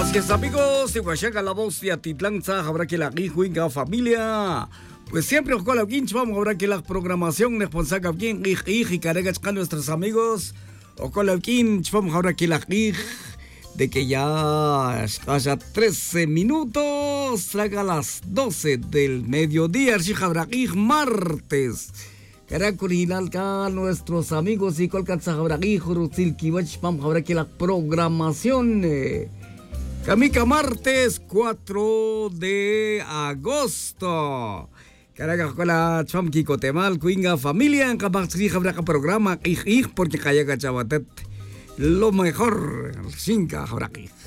Gracias amigos de Huachaca, la voz de Atitlán, habrá que la Guijuinga familia. Pues siempre con la Guinch vamos habrá que la programación responsable bien y cargas con nuestros amigos o con la Guinch vamos habrá que la de que ya haya 13 minutos, traga las 12 del mediodía, habrá martes. Caracurinal acá nuestros amigos y colcanza habrá Juruzilkiwach, vamos habrá que la programación. Camica martes 4 de agosto. Caracas con la chamki cotemal, cuinga familia, en Capaxi habrá programa, porque callaga chabatet. Lo mejor, cinca habrá aquí.